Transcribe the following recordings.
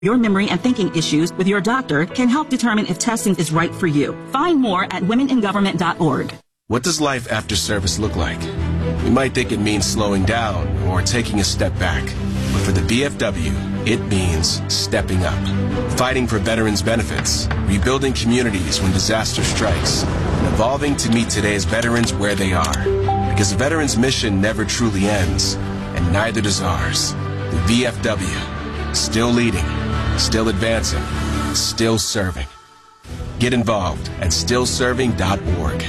Your memory and thinking issues with your doctor can help determine if testing is right for you. Find more at womeningovernment.org. What does life after service look like? We might think it means slowing down or taking a step back. But for the VFW, it means stepping up. Fighting for veterans' benefits, rebuilding communities when disaster strikes, and evolving to meet today's veterans where they are. Because a veteran's mission never truly ends, and neither does ours. The VFW, still leading, still advancing, still serving. Get involved at stillserving.org.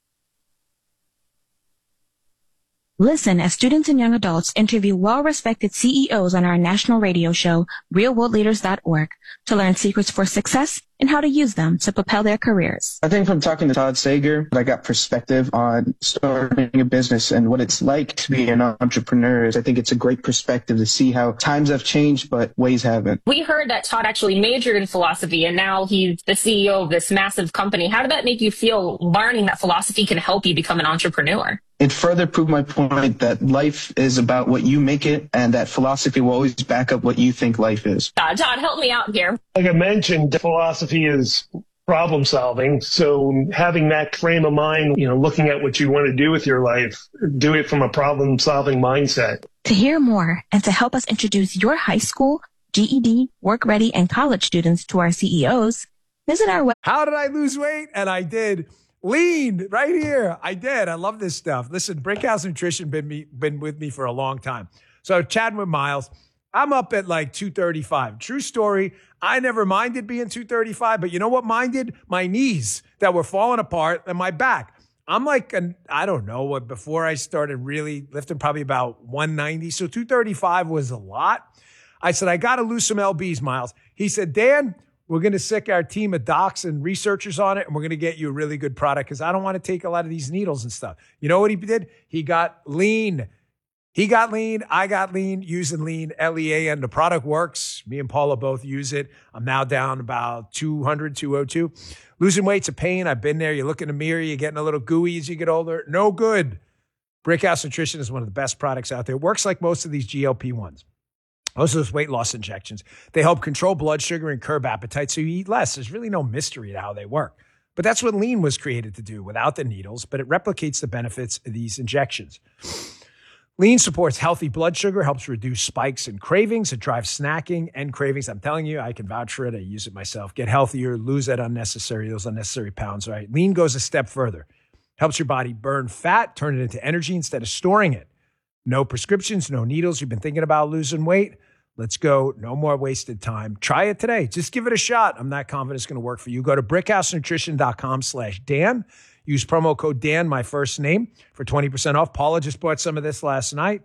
Listen as students and young adults interview well-respected CEOs on our national radio show, realworldleaders.org, to learn secrets for success and how to use them to propel their careers. I think from talking to Todd Sager, I got perspective on starting a business and what it's like to be an entrepreneur. I think it's a great perspective to see how times have changed, but ways haven't. We heard that Todd actually majored in philosophy, and now he's the CEO of this massive company. How did that make you feel, learning that philosophy can help you become an entrepreneur? It further proved my point that life is about what you make it, and that philosophy will always back up what you think life is. Todd, help me out here. Like I mentioned, philosophy is problem solving. So having that frame of mind, looking at what you want to do with your life, do it from a problem solving mindset. To hear more and to help us introduce your high school, GED, work ready, and college students to our CEOs, visit our website. How did I lose weight? And I did. Lean right here. I did. I love this stuff. Listen, Brickhouse Nutrition been with me for a long time. So chatting with Miles, I'm up at like 235. True story. I never minded being 235, but you know what minded? My knees that were falling apart and my back. I'm like, I don't know what, before I started really lifting, probably about 190. So 235 was a lot. I said, I got to lose some LBs, Miles. He said, Dan, we're going to sick our team of docs and researchers on it, and we're going to get you a really good product because I don't want to take a lot of these needles and stuff. You know what he did? He got lean. He got lean. I got lean using lean, LEAN. The product works. Me and Paula both use it. I'm now down about 200, 202. Losing weight's a pain. I've been there. You look in the mirror. You're getting a little gooey as you get older. No good. Brickhouse Nutrition is one of the best products out there. It works like most of these GLP-1s. Most of those weight loss injections, they help control blood sugar and curb appetite so you eat less. There's really no mystery to how they work. But that's what lean was created to do without the needles, but it replicates the benefits of these injections. Lean supports healthy blood sugar, helps reduce spikes and cravings. It drives snacking and cravings. I'm telling you, I can vouch for it. I use it myself. Get healthier, lose those unnecessary pounds, right? Lean goes a step further. Helps your body burn fat, turn it into energy instead of storing it. No prescriptions, no needles. You've been thinking about losing weight? Let's go. No more wasted time. Try it today. Just give it a shot. I'm not confident it's going to work for you. Go to brickhousenutrition.com/Dan. Use promo code Dan, my first name, for 20% off. Paula just bought some of this last night.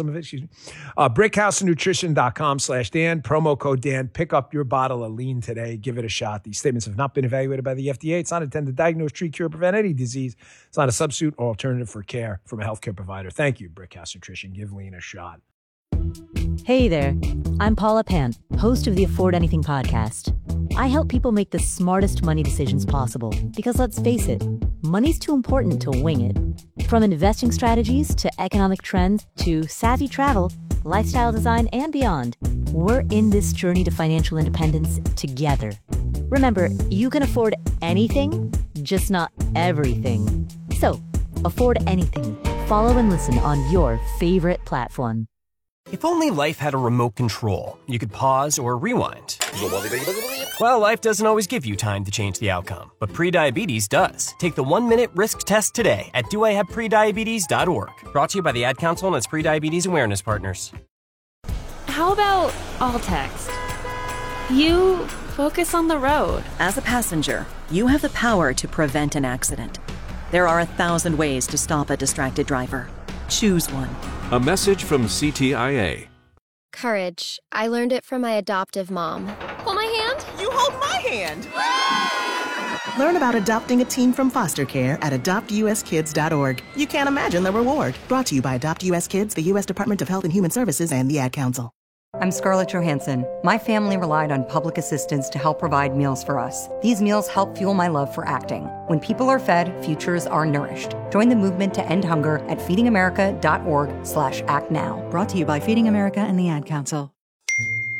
brickhousenutrition.com/Dan. Promo code Dan. Pick up your bottle of lean today. Give it a shot. These statements have not been evaluated by the FDA. It's not intended to diagnose, treat, cure, prevent any disease. It's not a substitute or alternative for care from a healthcare provider. Thank you, Brickhouse Nutrition. Give lean a shot. Hey there, I'm Paula Pant, host of the Afford Anything podcast. I help people make the smartest money decisions possible because, let's face it, money's too important to wing it. From investing strategies to economic trends to savvy travel, lifestyle design, and beyond, we're in this journey to financial independence together. Remember, you can afford anything, just not everything. So, afford anything. Follow and listen on your favorite platform. If only life had a remote control, you could pause or rewind. Well, life doesn't always give you time to change the outcome, but prediabetes does. Take the 1-minute risk test today at doihaveprediabetes.org. Brought to you by the Ad Council and its prediabetes awareness partners. How about all text? You focus on the road. As a passenger, you have the power to prevent an accident. There are 1,000 ways to stop a distracted driver. Choose one. A message from CTIA. Courage. I learned it from my adoptive mom. Hold my hand. You hold my hand. Learn about adopting a teen from foster care at adoptuskids.org. You can't imagine the reward. Brought to you by Adopt US Kids, the U.S. Department of Health and Human Services, and the Ad Council. I'm Scarlett Johansson. My family relied on public assistance to help provide meals for us. These meals help fuel my love for acting. When people are fed, futures are nourished. Join the movement to end hunger at feedingamerica.org/actnow. Brought to you by Feeding America and the Ad Council.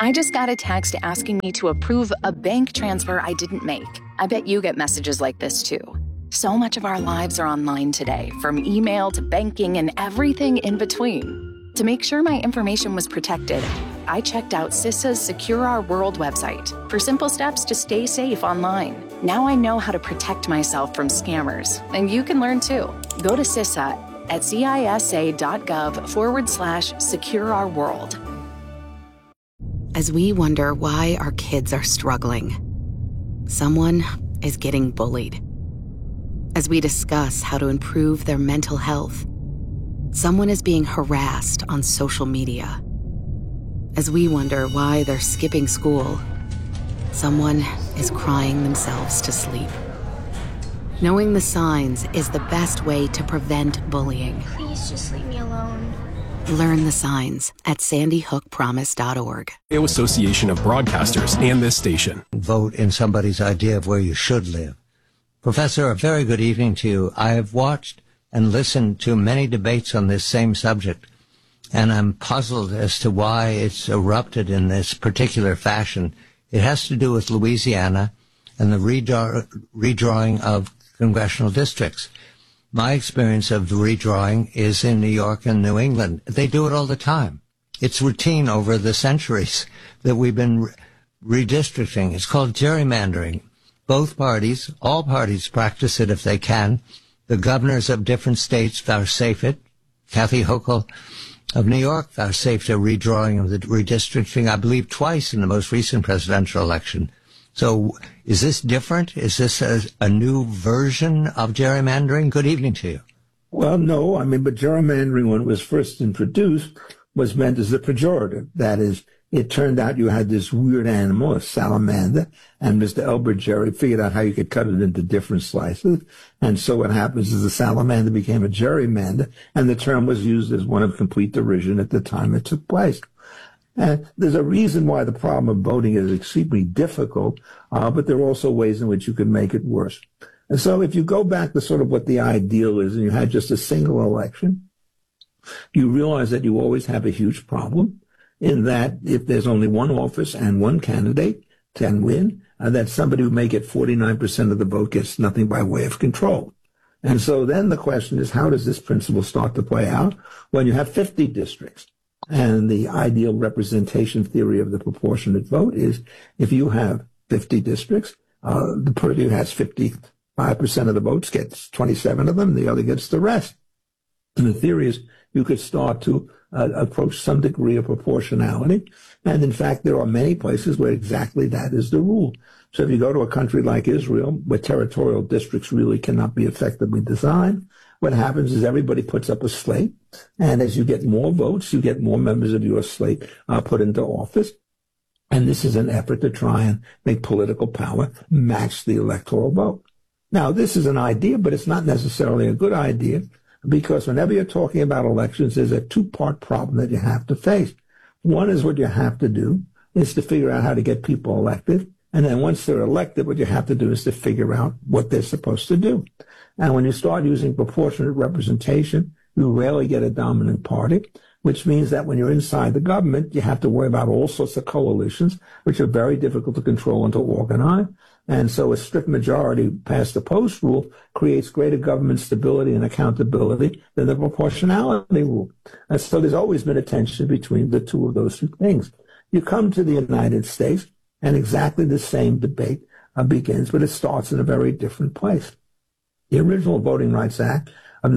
I just got a text asking me to approve a bank transfer I didn't make. I bet you get messages like this too. So much of our lives are online today, from email to banking and everything in between. To make sure my information was protected, I checked out CISA's Secure Our World website for simple steps to stay safe online. Now I know how to protect myself from scammers, and you can learn too. Go to CISA at cisa.gov/Secure Our World. As we wonder why our kids are struggling, someone is getting bullied. As we discuss how to improve their mental health, someone is being harassed on social media. As we wonder why they're skipping school, someone is crying themselves to sleep. Knowing the signs is the best way to prevent bullying. Please just leave me alone. Learn the signs at sandyhookpromise.org. Association of Broadcasters and this station. Vote in somebody's idea of where you should live. Professor, a very good evening to you. I have watched and listened to many debates on this same subject, and I'm puzzled as to why it's erupted in this particular fashion. It has to do with Louisiana and the redrawing of congressional districts. My experience of the redrawing is in New York and New England. They do it all the time. It's routine over the centuries that we've been redistricting. It's called gerrymandering. Both parties, all parties practice it if they can. The governors of different states vouchsafe it. Kathy Hochul of New York vouchsafed a redrawing of the redistricting, I believe, twice in the most recent presidential election. So is this different? Is this a new version of gerrymandering? Good evening to you. Well, no. But gerrymandering, when it was first introduced, was meant as a pejorative. That is, it turned out you had this weird animal, a salamander, and Mr. Elbert Jerry figured out how you could cut it into different slices. And so what happens is the salamander became a gerrymander, and the term was used as one of complete derision at the time it took place. And there's a reason why the problem of voting is extremely difficult, but there are also ways in which you can make it worse. And so if you go back to sort of what the ideal is, and you had just a single election, you realize that you always have a huge problem in that if there's only one office and one candidate can win, that somebody who may get 49% of the vote gets nothing by way of control. And so then the question is, how does this principle start to play out when you have 50 districts? And the ideal representation theory of the proportionate vote is if you have 50 districts, the party who has 55% of the votes gets 27 of them, the other gets the rest. And the theory is you could start to approach some degree of proportionality. And in fact, there are many places where exactly that is the rule. So if you go to a country like Israel, where territorial districts really cannot be effectively designed, what happens is everybody puts up a slate, and as you get more votes, you get more members of your slate put into office. And this is an effort to try and make political power match the electoral vote. Now, this is an idea, but it's not necessarily a good idea, because whenever you're talking about elections, there's a two-part problem that you have to face. One is what you have to do is to figure out how to get people elected. And then once they're elected, what you have to do is to figure out what they're supposed to do. And when you start using proportionate representation, you rarely get a dominant party, which means that when you're inside the government, you have to worry about all sorts of coalitions, which are very difficult to control and to organize. And so a strict majority past the post rule creates greater government stability and accountability than the proportionality rule. And so there's always been a tension between the two of those two things. You come to the United States, and exactly the same debate begins, but it starts in a very different place. The original Voting Rights Act of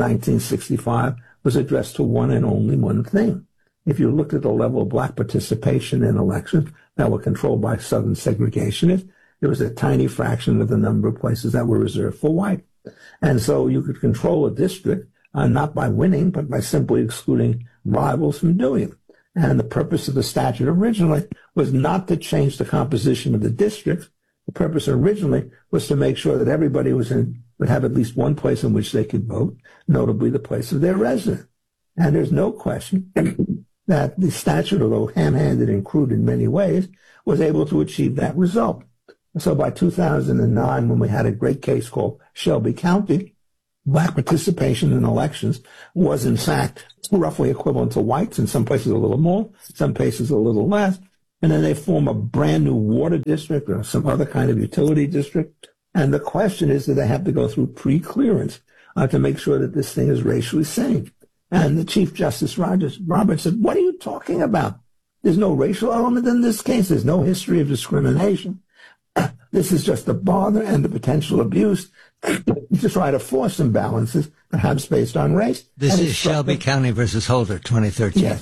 1965 was addressed to one and only one thing. If you looked at the level of black participation in elections that were controlled by Southern segregationists, there was a tiny fraction of the number of places that were reserved for white. And so you could control a district not by winning, but by simply excluding rivals from doing it. And the purpose of the statute originally was not to change the composition of the districts. The purpose originally was to make sure that everybody would have at least one place in which they could vote, notably the place of their residence. And there's no question that the statute, although ham-handed and crude in many ways, was able to achieve that result. So by 2009, when we had a great case called Shelby County, black participation in elections was in fact roughly equivalent to whites, in some places a little more, some places a little less. and then they form a brand new water district or some other kind of utility district. And the question is, do they have to go through pre-clearance to make sure that this thing is racially sane? And the Chief Justice Roberts said, what are you talking about? There's no racial element in this case. There's no history of discrimination. This is just the bother and the potential abuse to try to force imbalances, perhaps based on race. This is Shelby County versus Holder, 2013. Yes,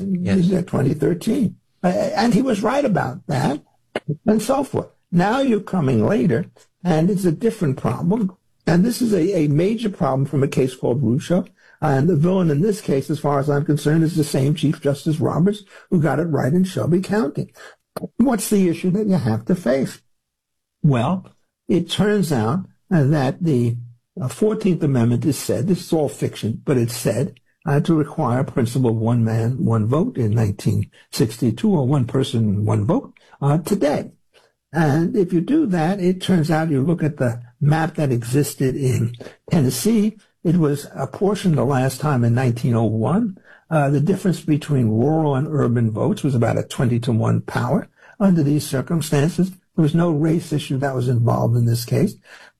2013. And he was right about that, and so forth. Now you're coming later, and it's a different problem. And this is a major problem from a case called Rucho. And the villain in this case, as far as I'm concerned, is the same Chief Justice Roberts who got it right in Shelby County. What's the issue that you have to face? Well, it turns out that the 14th Amendment is said, this is all fiction, but it's said to require a principle of one man, one vote in 1962, or one person, one vote today. And if you do that, it turns out you look at the map that existed in Tennessee, it was apportioned the last time in 1901. The difference between rural and urban votes was about a 20-to-1 power. Under these circumstances, there was no race issue that was involved in this case.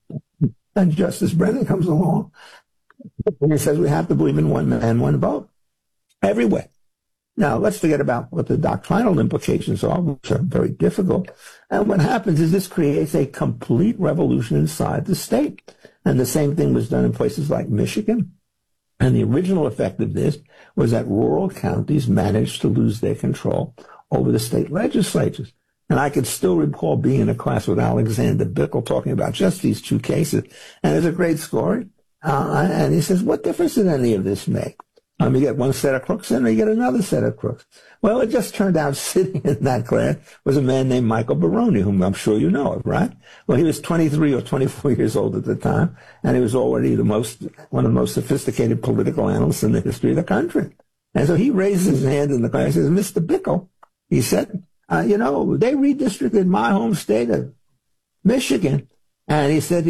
And Justice Brennan comes along and he says we have to believe in one man, one vote everywhere. Now, let's forget about what the doctrinal implications are, which are very difficult. And what happens is this creates a complete revolution inside the state. And the same thing was done in places like Michigan. And the original effect of this was that rural counties managed to lose their control over the state legislatures. And I can still recall being in a class with Alexander Bickel talking about just these two cases. And there's a great story. And he says, what difference did any of this make? You get one set of crooks in, or you get another set of crooks. Well, it just turned out sitting in that class was a man named Michael Baroni, whom I'm sure you know of, right? Well, he was 23 or 24 years old at the time, and he was already one of the most sophisticated political analysts in the history of the country. And so he raised his hand in the class and says, Mr. Bickel, he said, they redistricted my home state of Michigan. And he said,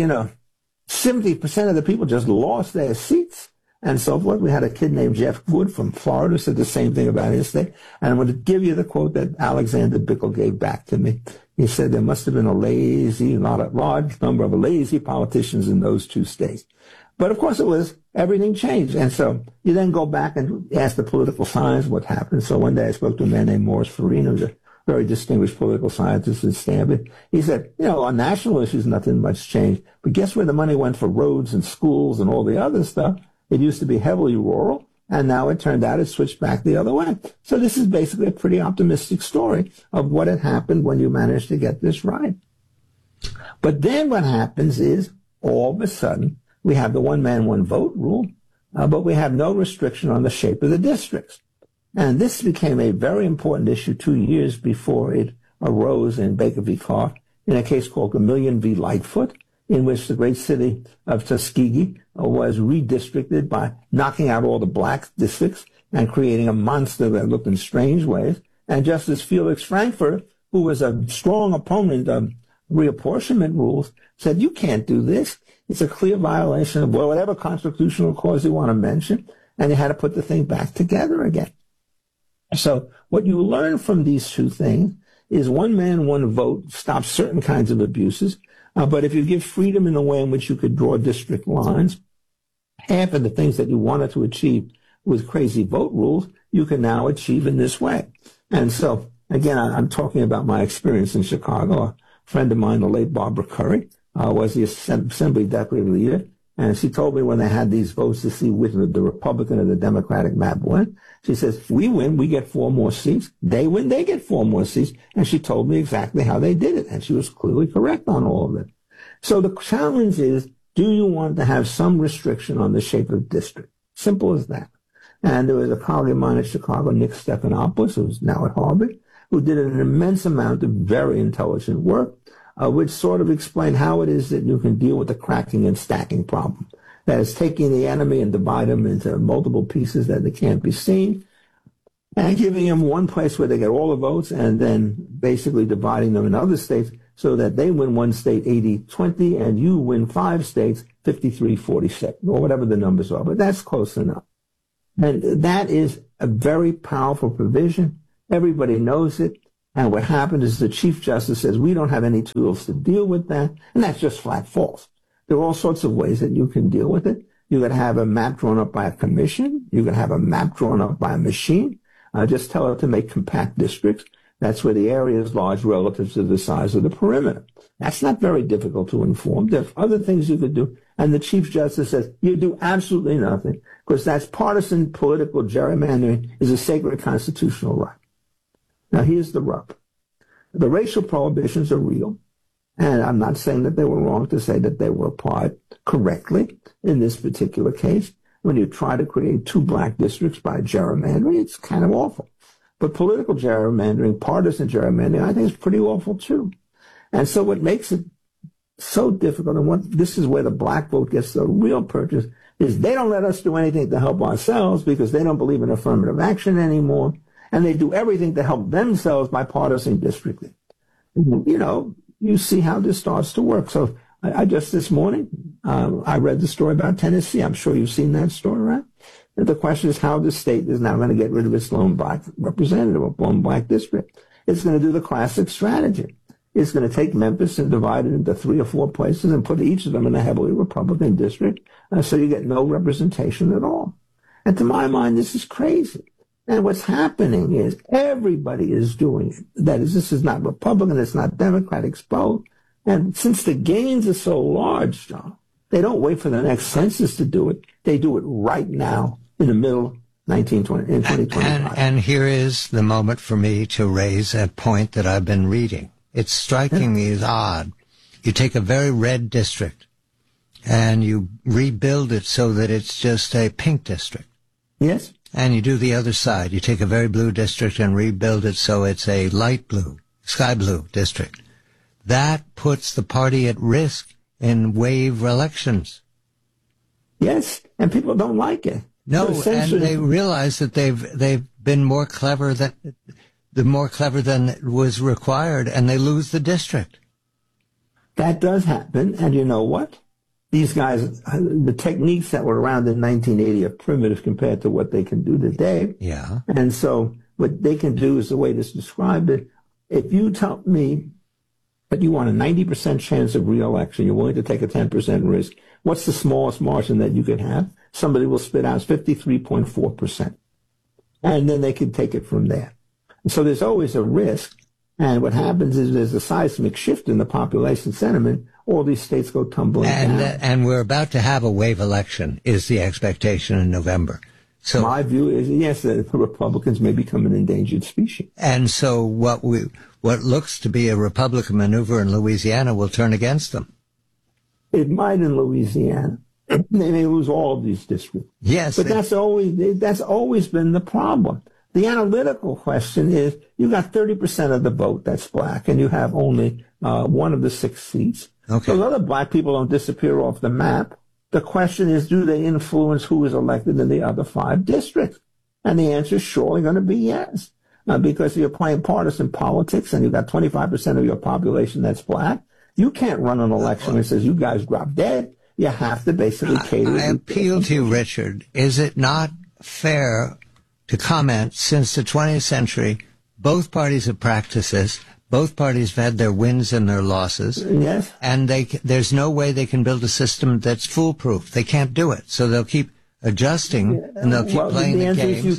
70% of the people just lost their seats. And so forth. We had a kid named Jeff Wood from Florida who said the same thing about his state. And I'm going to give you the quote that Alexander Bickel gave back to me. He said there must have been a large number of lazy politicians in those two states. But of course everything changed. And so you then go back and ask the political science what happened. So one day I spoke to a man named Morris Farina, who's a very distinguished political scientist at Stanford. He said, on national issues, nothing much changed. But guess where the money went for roads and schools and all the other stuff? It used to be heavily rural, and now it turned out it switched back the other way. So this is basically a pretty optimistic story of what had happened when you managed to get this right. But then what happens is, all of a sudden, we have the one man, one vote rule, but we have no restriction on the shape of the districts. And this became a very important issue 2 years before it arose in Baker v. Clark in a case called Gamillion v. Lightfoot, in which the great city of Tuskegee was redistricted by knocking out all the black districts and creating a monster that looked in strange ways. And Justice Felix Frankfurter, who was a strong opponent of reapportionment rules, said, you can't do this. It's a clear violation of whatever constitutional clause you want to mention. And you had to put the thing back together again. So what you learn from these two things is one man, one vote stops certain kinds of abuses. But if you give freedom in the way in which you could draw district lines, half of the things that you wanted to achieve with crazy vote rules, you can now achieve in this way. And so, again, I'm talking about my experience in Chicago. A friend of mine, the late Barbara Curry, was the Assembly Deputy Leader. And she told me when they had these votes to see which the Republican or the Democratic map win, she says, we win, we get 4 more seats. They win, they get 4 more seats. And she told me exactly how they did it. And she was clearly correct on all of it. So the challenge is, do you want to have some restriction on the shape of district? Simple as that. And there was a colleague of mine at Chicago, Nick Stephanopoulos, who's now at Harvard, who did an immense amount of very intelligent work, which sort of explained how it is that you can deal with the cracking and stacking problem. That is, taking the enemy and divide them into multiple pieces that they can't be seen, and giving them one place where they get all the votes, and then basically dividing them in other states so that they win one state 80-20, and you win 5 states 53-47, or whatever the numbers are. But that's close enough. And that is a very powerful provision. Everybody knows it. And what happened is the Chief Justice says, we don't have any tools to deal with that. And that's just flat false. There are all sorts of ways that you can deal with it. You could have a map drawn up by a commission. You could have a map drawn up by a machine. Just tell it to make compact districts. That's where the area is large relative to the size of the perimeter. That's not very difficult to inform. There are other things you could do. And the Chief Justice says, you do absolutely nothing because that's partisan political gerrymandering is a sacred constitutional right. Now, here's the rub. The racial prohibitions are real. And I'm not saying that they were wrong to say that they were applied correctly in this particular case. When you try to create 2 black districts by gerrymandering, it's kind of awful. But political gerrymandering, partisan gerrymandering, I think is pretty awful too. And so what makes it so difficult, and this is where the black vote gets the real purchase, is they don't let us do anything to help ourselves because they don't believe in affirmative action anymore. And they do everything to help themselves by partisan districting. You know, you see how this starts to work. So I just this morning, I read the story about Tennessee. I'm sure you've seen that story, right? And the question is how the state is now going to get rid of its lone black representative, a lone black district. It's going to do the classic strategy. It's going to take Memphis and divide it into 3 or 4 places and put each of them in a heavily Republican district, so you get no representation at all. And to my mind, this is crazy. And what's happening is everybody is doing it. That is, this is not Republican, it's not Democrat, it's both. And since the gains are so large, John, they don't wait for the next census to do it. They do it right now in the middle of 2025. And here is the moment for me to raise a point that I've been reading. It's striking me as odd. You take a very red district and you rebuild it so that it's just a pink district. Yes. And you do the other side. You take a very blue district and rebuild it so it's a light blue, sky blue district. That puts the party at risk in wave elections. Yes, and people don't like it. No, and they realize that they've been more clever than was required, and they lose the district. That does happen, and you know what? These guys, the techniques that were around in 1980 are primitive compared to what they can do today. Yeah. And so what they can do is the way this described it. If you tell me that you want a 90% chance of re-election, you're willing to take a 10% risk, what's the smallest margin that you could have? Somebody will spit out 53.4%. And then they can take it from there. And so there's always a risk. And what happens is there's a seismic shift in the population sentiment. All these states go tumbling down. And we're about to have a wave election, is the expectation in November. So my view is, yes, the Republicans may become an endangered species. And so what looks to be a Republican maneuver in Louisiana will turn against them. It might in Louisiana. They may lose all of these districts. Yes. But that's always been the problem. The analytical question is, you got 30% of the vote that's black, and you have only 1 of the 6 seats. Okay. Those other black people don't disappear off the map. The question is, do they influence who is elected in the other 5 districts? And the answer is surely going to be yes. Because you're playing partisan politics and you've got 25% of your population that's black. You can't run an election that says you guys drop dead. You have to basically cater. I appeal to you, Richard. Is it not fair to comment, since the 20th century, both parties have practiced this, both parties have had their wins and their losses. Yes. And there's no way they can build a system that's foolproof. They can't do it. So they'll keep adjusting and they'll keep playing the games.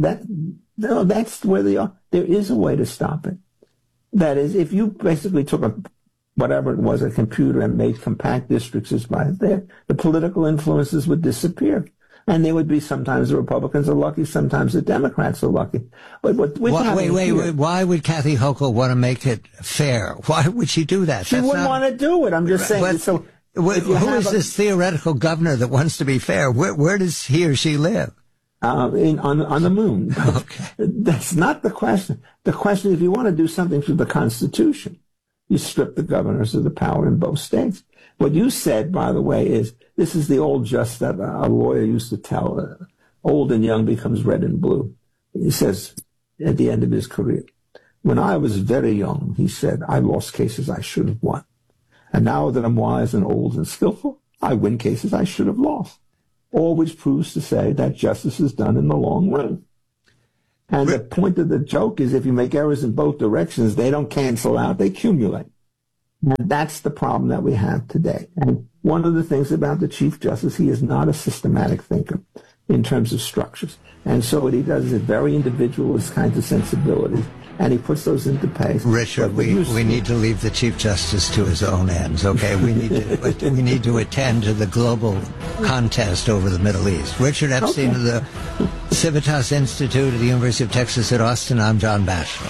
No, that's where they are. There is a way to stop it. That is, if you basically took whatever it was, a computer, and made compact districts as by there, the political influences would disappear. And there would be sometimes the Republicans are lucky, sometimes the Democrats are lucky. But wait, why would Kathy Hochul want to make it fair? Why would she do that? She wouldn't want to do it. I'm just saying. But, so who is this theoretical governor that wants to be fair? Where does he or she live? On the moon. Okay. That's not the question. The question is, if you want to do something through the Constitution, you strip the governors of the power in both states. What you said, by the way, is this is the old jest that a lawyer used to tell. Old and young becomes red and blue. He says at the end of his career, when I was very young, he said, I lost cases I should have won. And now that I'm wise and old and skillful, I win cases I should have lost. All which proves to say that justice is done in the long run. And the point of the joke is if you make errors in both directions, they don't cancel out, they accumulate. And that's the problem that we have today. And one of the things about the Chief Justice, he is not a systematic thinker in terms of structures. And so what he does is very individualist kinds of sensibilities, and he puts those into place. Richard, we need to leave the Chief Justice to his own ends, okay? We need to attend to the global contest over the Middle East. Richard Epstein of the Civitas Institute at the University of Texas at Austin. I'm John Batchelor.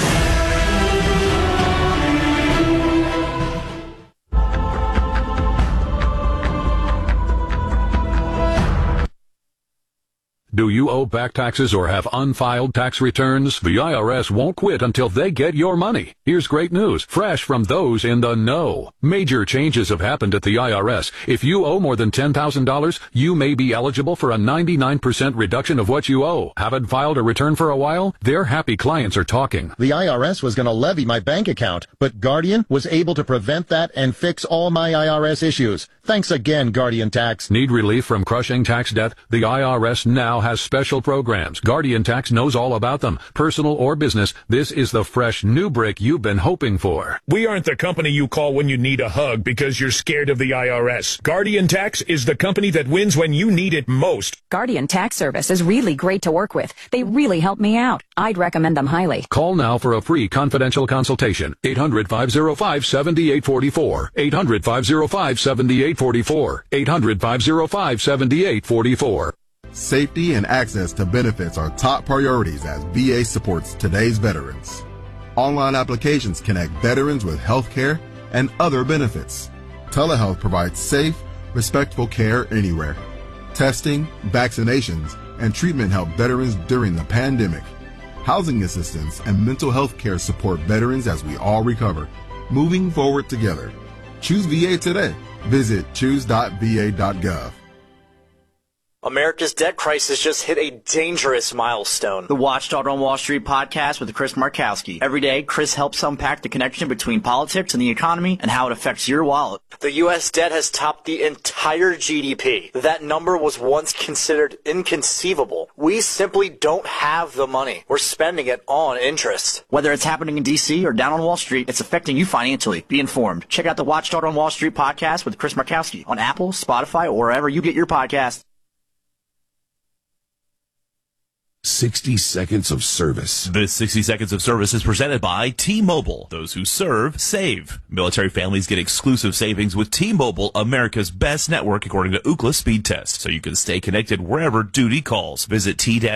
Do you owe back taxes or have unfiled tax returns? The IRS won't quit until they get your money. Here's great news, fresh from those in the know. Major changes have happened at the IRS. If you owe more than $10,000, you may be eligible for a 99% reduction of what you owe. Haven't filed a return for a while? Their happy clients are talking. The IRS was going to levy my bank account, but Guardian was able to prevent that and fix all my IRS issues. Thanks again, Guardian Tax. Need relief from crushing tax debt? The IRS now has special programs. Guardian Tax knows all about them. Personal or business, this is the fresh new brick you've been hoping for. We aren't the company you call when you need a hug because you're scared of the IRS. Guardian Tax is the company that wins when you need it most. Guardian Tax Service is really great to work with. They really help me out. I'd recommend them highly. Call now for a free confidential consultation. 800-505-7844. 800-505-7844. 800-505-7844. Safety and access to benefits are top priorities as VA supports today's veterans. Online applications connect veterans with health care and other benefits. Telehealth provides safe, respectful care anywhere. Testing, vaccinations, and treatment help veterans during the pandemic. Housing assistance and mental health care support veterans as we all recover. Moving forward together. Choose VA today. Visit choose.va.gov. America's debt crisis just hit a dangerous milestone. The Watchdog on Wall Street podcast with Chris Markowski. Every day, Chris helps unpack the connection between politics and the economy and how it affects your wallet. The U.S. debt has topped the entire GDP. That number was once considered inconceivable. We simply don't have the money. We're spending it on interest. Whether it's happening in D.C. or down on Wall Street, it's affecting you financially. Be informed. Check out the Watchdog on Wall Street podcast with Chris Markowski on Apple, Spotify, or wherever you get your podcasts. 60 Seconds of Service. This 60 Seconds of Service is presented by T-Mobile. Those who serve, save. Military families get exclusive savings with T-Mobile, America's best network according to Ookla speed test, so you can stay connected wherever duty calls. Visit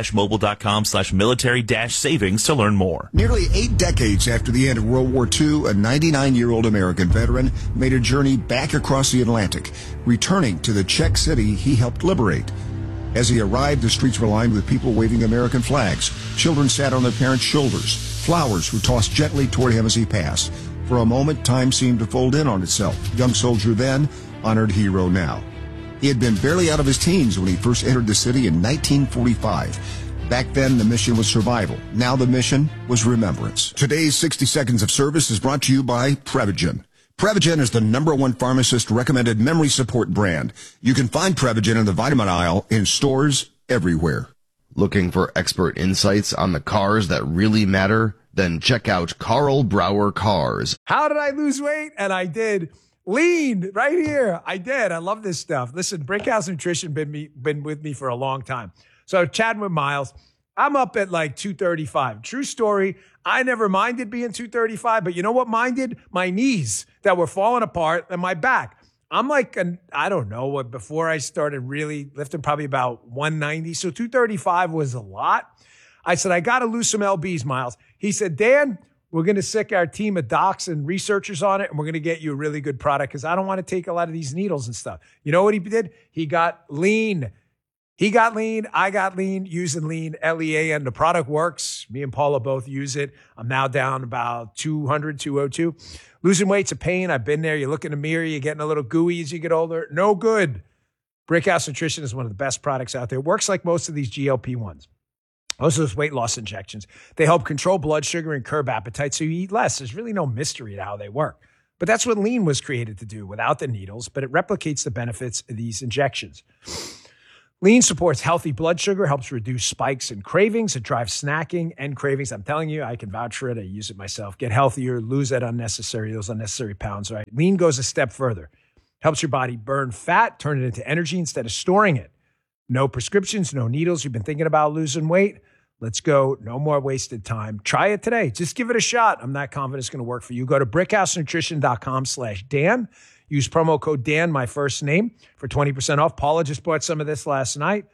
t-mobile.com/military-savings to learn more. Nearly 8 decades after the end of World War II, a 99-year-old American veteran made a journey back across the Atlantic, returning to the Czech city he helped liberate. As he arrived, the streets were lined with people waving American flags. Children sat on their parents' shoulders. Flowers were tossed gently toward him as he passed. For a moment, time seemed to fold in on itself. Young soldier then, honored hero now. He had been barely out of his teens when he first entered the city in 1945. Back then, the mission was survival. Now the mission was remembrance. Today's 60 Seconds of Service is brought to you by Prevagen. Prevagen is the #1 pharmacist-recommended memory support brand. You can find Prevagen in the vitamin aisle in stores everywhere. Looking for expert insights on the cars that really matter? Then check out Carl Brower Cars. How did I lose weight? And I did. Lean right here. I did. I love this stuff. Listen, Brinkhouse Nutrition been with me for a long time. So chatting with Miles, I'm up at like 235. True story. I never minded being 235, but you know what minded? My knees that were falling apart and my back. I'm like, I don't know, before I started really lifting, probably about 190. So 235 was a lot. I said, I got to lose some LBs, Miles. He said, Dan, we're going to sick our team of docs and researchers on it, and we're going to get you a really good product because I don't want to take a lot of these needles and stuff. You know what he did? He got lean. He got lean. I got lean using lean, LEAN. The product works. Me and Paula both use it. I'm now down about 200, 202. Losing weight's a pain. I've been there. You look in the mirror. You're getting a little gooey as you get older. No good. Brickhouse Nutrition is one of the best products out there. It works like most of these GLP-1s. Most of those weight loss injections. They help control blood sugar and curb appetite so you eat less. There's really no mystery to how they work. But that's what lean was created to do without the needles, but it replicates the benefits of these injections. Lean supports healthy blood sugar, helps reduce spikes and cravings. It drives snacking and cravings. I'm telling you, I can vouch for it. I use it myself. Get healthier, lose those unnecessary pounds, right? Lean goes a step further. Helps your body burn fat, turn it into energy instead of storing it. No prescriptions, no needles. You've been thinking about losing weight? Let's go. No more wasted time. Try it today. Just give it a shot. I'm not confident it's going to work for you. Go to brickhousenutrition.com/Dan. Use promo code Dan, my first name, for 20% off. Paula just bought some of this last night.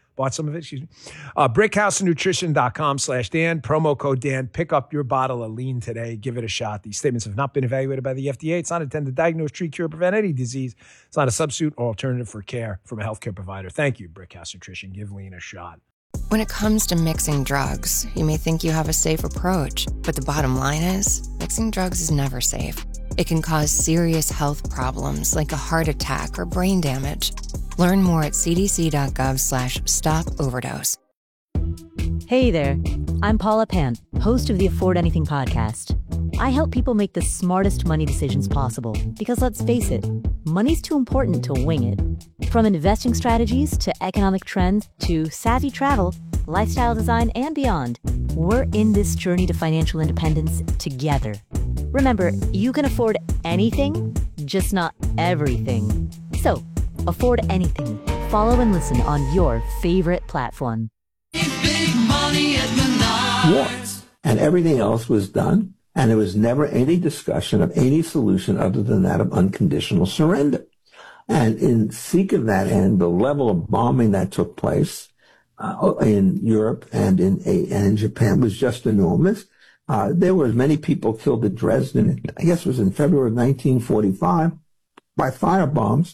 brickhousenutrition.com/Dan. Promo code Dan. Pick up your bottle of Lean today. Give it a shot. These statements have not been evaluated by the FDA. It's not intended to diagnose, treat, cure, or prevent any disease. It's not a substitute or alternative for care from a healthcare provider. Thank you, Brickhouse Nutrition. Give Lean a shot. When it comes to mixing drugs, you may think you have a safe approach, but the bottom line is, mixing drugs is never safe. It can cause serious health problems like a heart attack or brain damage. Learn more at cdc.gov/stop-overdose. Hey there, I'm Paula Pan, host of the Afford Anything podcast. I help people make the smartest money decisions possible because, let's face it, money's too important to wing it. From investing strategies to economic trends to savvy travel, lifestyle design, and beyond, we're in this journey to financial independence together. Remember, you can afford anything, just not everything. So, afford anything. Follow and listen on your favorite platform. War. And everything else was done, and there was never any discussion of any solution other than that of unconditional surrender. And in seek of that end, the level of bombing that took place in Europe and in Japan was just enormous. There were as many people killed at Dresden, I guess it was in February of 1945, by firebombs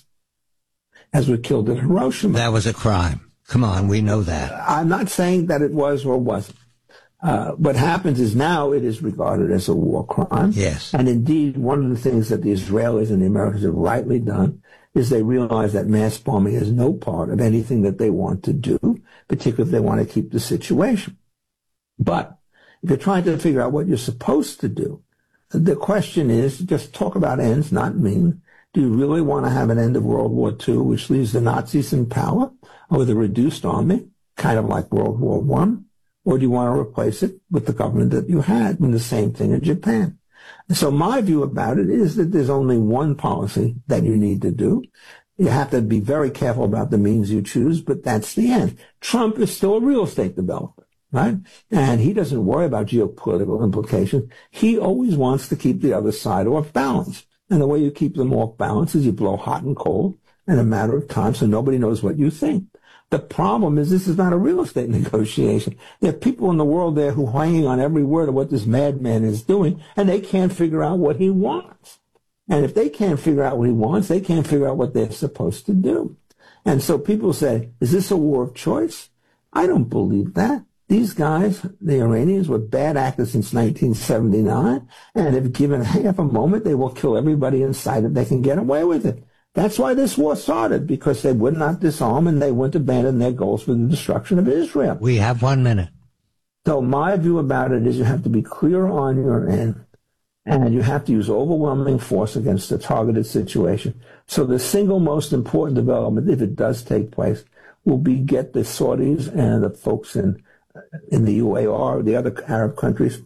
as were killed at Hiroshima. That was a crime. Come on, we know that. I'm not saying that it was or wasn't. What happens is now it is regarded as a war crime. Yes. And indeed, one of the things that the Israelis and the Americans have rightly done is they realize that mass bombing is no part of anything that they want to do, particularly if they want to keep the situation. But if you're trying to figure out what you're supposed to do, the question is just talk about ends, not means. Do you really want to have an end of World War II, which leaves the Nazis in power with a reduced army, kind of like World War I? Or do you want to replace it with the government that you had? And the same thing in Japan. And so my view about it is that there's only one policy that you need to do. You have to be very careful about the means you choose, but that's the end. Trump is still a real estate developer, right? And he doesn't worry about geopolitical implications. He always wants to keep the other side off balance. And the way you keep them off balance is you blow hot and cold in a matter of time so nobody knows what you think. The problem is this is not a real estate negotiation. There are people in the world there who are hanging on every word of what this madman is doing, and they can't figure out what he wants. And if they can't figure out what he wants, they can't figure out what they're supposed to do. And so people say, is this a war of choice? I don't believe that. These guys, the Iranians, were bad actors since 1979, and if given half a moment, they will kill everybody in sight if they can get away with it. That's why this war started, because they would not disarm and they wouldn't abandon their goals for the destruction of Israel. We have 1 minute. So my view about it is you have to be clear on your end, and you have to use overwhelming force against a targeted situation. So the single most important development, if it does take place, will be get the Saudis and the folks in the UAR, the other Arab countries,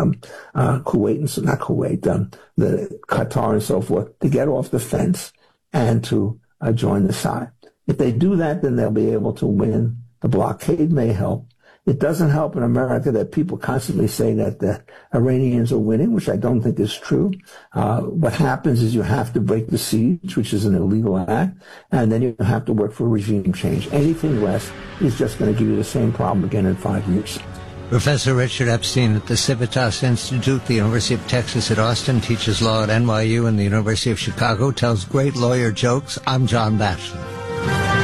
Kuwait and not Kuwait, the Qatar and so forth, to get off the fence and to join the side. If they do that, then they'll be able to win. The blockade may help. It doesn't help in America that people constantly say that the Iranians are winning, which I don't think is true. What happens is you have to break the siege, which is an illegal act, and then you have to work for regime change. Anything less is just going to give you the same problem again in 5 years. Professor Richard Epstein at the Civitas Institute, the University of Texas at Austin, teaches law at NYU and the University of Chicago, tells great lawyer jokes. I'm John Batchelor.